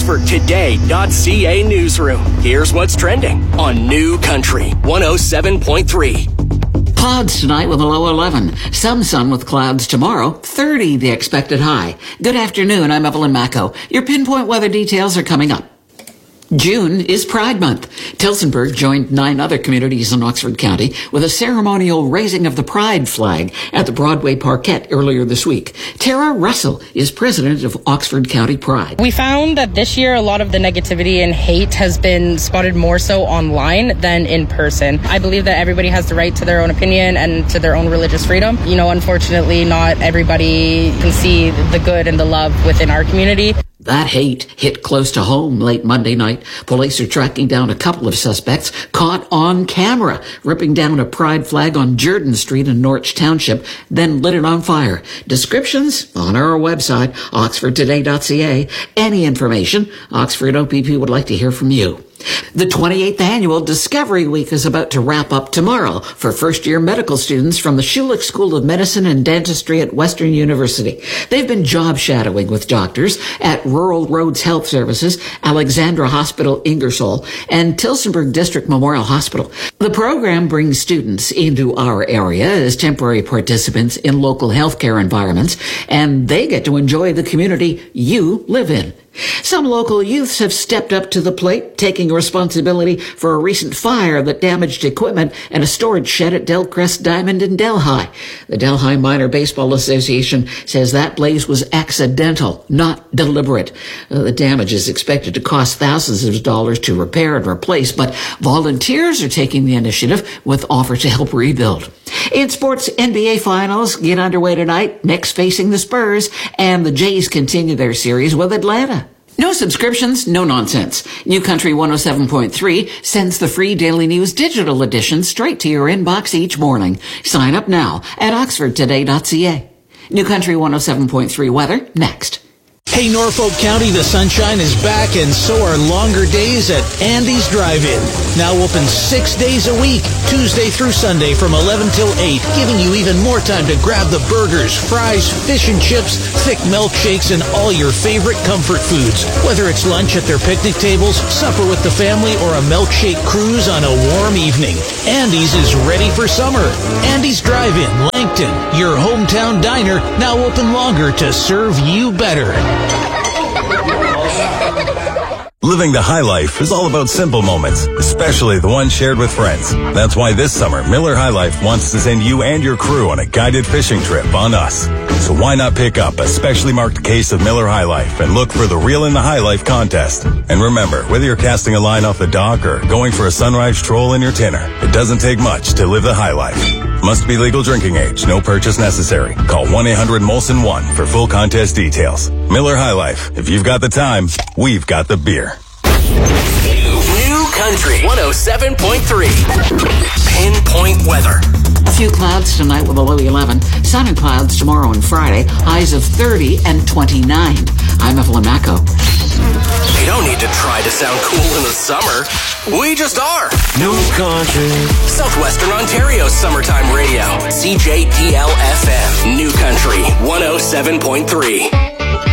OxfordToday.ca newsroom. Here's what's trending on New Country 107.3. Clouds tonight with a low 11. Some sun with clouds tomorrow. 30 the expected high. Good afternoon. I'm Evelyn Macco. Your pinpoint weather details are coming up. June is Pride Month. Tillsonburg joined 9 other communities in Oxford County with a ceremonial raising of the Pride flag at the Broadway Parquet earlier this week. Tara Russell is president of Oxford County Pride. We found that this year a lot of the negativity and hate has been spotted more so online than in person. I believe that everybody has the right to their own opinion and to their own religious freedom. You know, unfortunately, not everybody can see the good and the love within our community. That hate hit close to home late Monday night. Police are tracking down a couple of suspects caught on camera ripping down a pride flag on Jordan Street in Norwich Township, then lit it on fire. Descriptions on our website, oxfordtoday.ca. Any information, Oxford OPP would like to hear from you. The 28th annual Discovery Week is about to wrap up tomorrow for first-year medical students from the Schulich School of Medicine and Dentistry at Western University. They've been job shadowing with doctors at Rural Roads Health Services, Alexandra Hospital Ingersoll, and Tillsonburg District Memorial Hospital. The program brings students into our area as temporary participants in local healthcare environments, and they get to enjoy the community you live in. Some local youths have stepped up to the plate, taking responsibility for a recent fire that damaged equipment at a storage shed at Delcrest Diamond in Delhi. The Delhi Minor Baseball Association says that blaze was accidental, not deliberate. The damage is expected to cost thousands of dollars to repair and replace, but volunteers are taking the initiative with offers to help rebuild. In sports, NBA Finals get underway tonight. Knicks facing the Spurs, and the Jays continue their series with Atlanta. No subscriptions, no nonsense. New Country 107.3 sends the free Daily News digital edition straight to your inbox each morning. Sign up now at oxfordtoday.ca. New Country 107.3 weather next. Hey, Norfolk County, the sunshine is back, and so are longer days at Andy's Drive-In. Now open 6 days a week, Tuesday through Sunday from 11 till 8, giving you even more time to grab the burgers, fries, fish and chips, thick milkshakes, and all your favorite comfort foods. Whether it's lunch at their picnic tables, supper with the family, or a milkshake cruise on a warm evening, Andy's is ready for summer. Andy's Drive-In, Langton, your hometown diner, now open longer to serve you better. Living the high life is all about simple moments, especially the ones shared with friends. That's why this summer, Miller High Life wants to send you and your crew on a guided fishing trip on us. So why not pick up a specially marked case of Miller High Life and look for the Reel in the High Life contest. And remember, whether you're casting a line off the dock or going for a sunrise stroll in your tinner, it doesn't take much to live the high life. Must be legal drinking age. No purchase necessary. Call 1-800-MOLSON-1 for full contest details. Miller High Life. If you've got the time, we've got the beer. New Country 107.3. Pinpoint weather. A few clouds tonight with a low 11. Sun and clouds tomorrow and Friday. Highs of 30 and 29. I'm Evelyn Macco. You don't need to try to sound cool in the summer. We just are. New Country. Southwestern Ontario's summertime radio. CJDL-FM. New Country 107.3.